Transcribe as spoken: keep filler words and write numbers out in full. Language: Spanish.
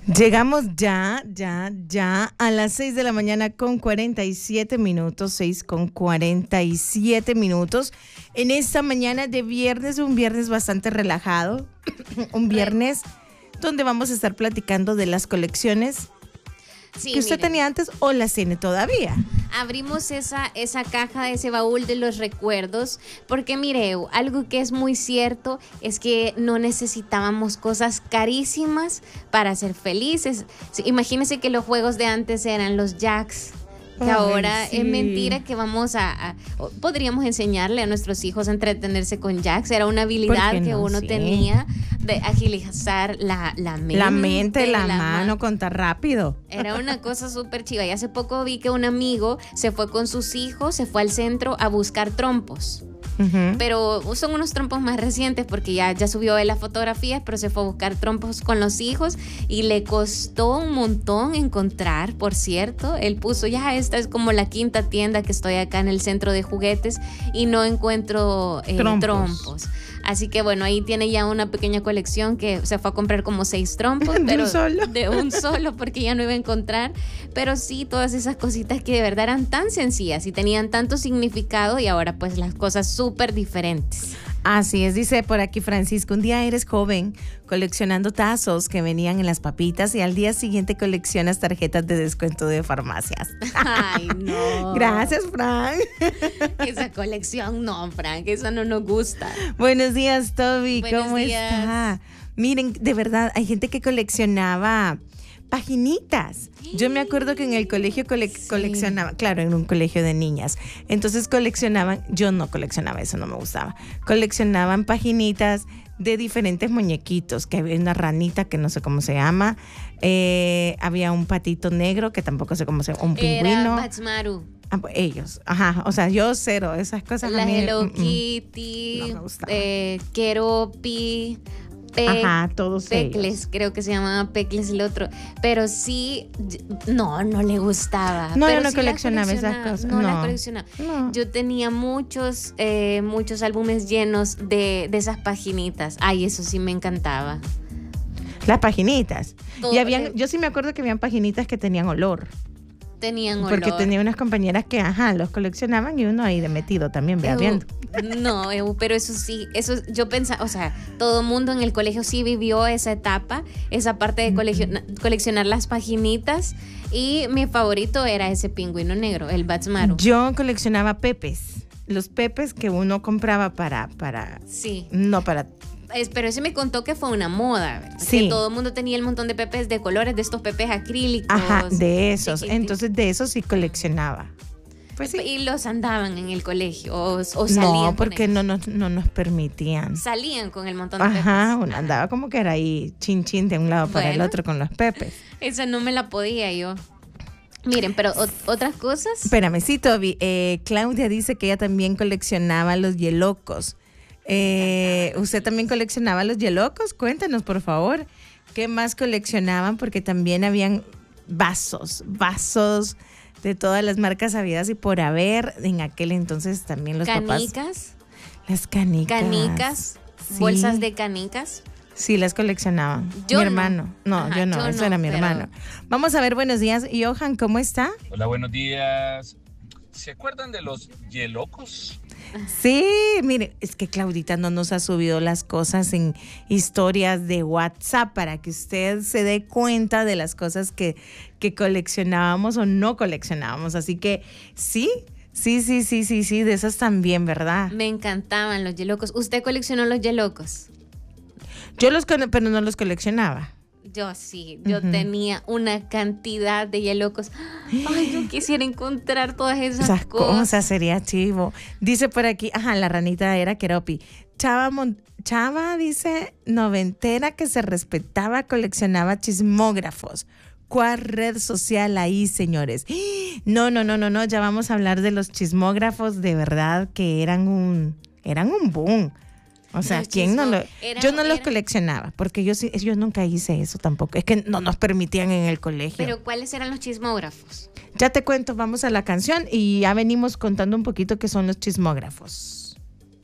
Llegamos ya, ya, ya a las seis de la mañana con cuarenta y siete minutos, seis con cuarenta y siete minutos. En esta mañana de viernes, un viernes bastante relajado, un viernes donde vamos a estar platicando de las colecciones sí, que usted mire. tenía antes o las tiene todavía. Abrimos esa, esa caja, ese baúl de los recuerdos, porque mire, algo que es muy cierto es que no necesitábamos cosas carísimas para ser felices. Sí, imagínense que los juegos de antes eran los jacks. Que Ay, ahora sí. es mentira que vamos a, a... Podríamos enseñarle a nuestros hijos a entretenerse con jacks. Era una habilidad no? que uno sí. tenía de agilizar la, la mente. La mente, la, la mano, ma- contar rápido. Era una cosa súper chiva. Y hace poco vi que un amigo se fue con sus hijos, se fue al centro a buscar trompos. Uh-huh. Pero son unos trompos más recientes porque ya, ya subió él las fotografías, pero se fue a buscar trompos con los hijos y le costó un montón encontrar, por cierto. Él puso, ya esta es como la quinta tienda que estoy acá en el centro de juguetes y no encuentro eh, trompos. trompos. Así que bueno, ahí tiene ya una pequeña colección que se fue a comprar como seis trompos. ¿De pero un solo? De un solo, porque ya no iba a encontrar. Pero sí, todas esas cositas que de verdad eran tan sencillas y tenían tanto significado y ahora pues las cosas súper diferentes. Así es, dice por aquí Francisco, un día eres joven coleccionando tazos que venían en las papitas y al día siguiente coleccionas tarjetas de descuento de farmacias. Ay, no. Gracias, Frank. Esa colección no, Frank, esa no nos gusta. Buenos días, Toby, Buenos ¿cómo días. está? Miren, de verdad, hay gente que coleccionaba paginitas. Yo me acuerdo que en el colegio cole- sí. coleccionaban, claro, en un colegio de niñas. Entonces coleccionaban, yo no coleccionaba eso, no me gustaba. Coleccionaban paginitas de diferentes muñequitos, que había una ranita que no sé cómo se llama, eh, había un patito negro que tampoco sé cómo se llama, un pingüino. Era Batsmaru. Ah, pues ellos, ajá, o sea, yo cero, esas cosas. La a mí, Hello mm, Kitty, no me gustaba. eh, Keropi. Pe- Ajá, todos Pecles, ellos. creo que se llamaba Pecles el otro, pero sí, no, no le gustaba. No, pero yo no sí coleccionaba la esas cosas. No, No, la coleccionaba. No. Yo tenía muchos, eh, muchos álbumes llenos de, de esas paginitas. Ay, eso sí me encantaba. Las paginitas. Todo y habían, le- yo sí me acuerdo que habían paginitas que tenían olor. Tenían olor. Porque tenía unas compañeras que, ajá, los coleccionaban y uno ahí de metido también, vea, viendo. No, Ew, pero eso sí, eso yo pensaba, o sea, todo mundo en el colegio sí vivió esa etapa, esa parte de colecciona- coleccionar las paginitas y mi favorito era ese pingüino negro, el Batsmaru. Yo coleccionaba pepes. Los pepes que uno compraba para, para, Sí. no para... Es, pero ese me contó que fue una moda, ¿verdad? Sí. Que todo el mundo tenía el montón de pepes de colores, de estos pepes acrílicos. Ajá, de esos. chiquitis. Entonces de esos sí coleccionaba. Pues sí. Y los andaban en el colegio o, o salían. No, con porque ellos. no nos, no nos permitían. Salían con el montón de Ajá, pepes. uno andaba como que era ahí chin chin de un lado para el Bueno. otro con los pepes. Esa no me la podía yo. Miren, pero o- otras cosas. Espérame, sí, Toby. Eh, Claudia dice que ella también coleccionaba los yelocos. Eh, ¿Usted también coleccionaba los yelocos? Cuéntanos, por favor. ¿Qué más coleccionaban? Porque también habían vasos, vasos de todas las marcas habidas y por haber. En aquel entonces también los papás. Canicas. Las canicas. Canicas. Sí. Bolsas de canicas. Sí, las coleccionaban. Yo mi no. hermano. No, Ajá, yo no, yo eso no, era mi pero- hermano. Vamos a ver, buenos días. Johan, ¿cómo está? Hola, buenos días. ¿Se acuerdan de los yelocos? Sí, mire, es que Claudita no nos ha subido las cosas en historias de WhatsApp para que usted se dé cuenta de las cosas que, que coleccionábamos o no coleccionábamos. Así que sí, sí, sí, sí, sí, sí, de esas también, ¿verdad? Me encantaban los yelocos. ¿Usted coleccionó los yelocos? Yo los, cono- pero no los coleccionaba. Yo sí, yo Ujú. tenía una cantidad de yelocos. Ay, yo quisiera encontrar todas esas, Esas cosas. cosas sería chivo. Dice por aquí, ajá, la ranita era Keropi. Chava, Mon- Chava dice, noventera que se respetaba, coleccionaba chismógrafos. ¿Cuál red social ahí, señores? No, no, no, no, no, ya vamos a hablar de los chismógrafos, de verdad que eran un, eran un boom. O sea, Los ¿quién no chismo- lo...? era- Yo no los era- coleccionaba, porque yo sí, yo nunca hice eso tampoco. Es que no nos permitían en el colegio. Pero ¿cuáles eran los chismógrafos? Ya te cuento, vamos a la canción y ya venimos contando un poquito qué son los chismógrafos.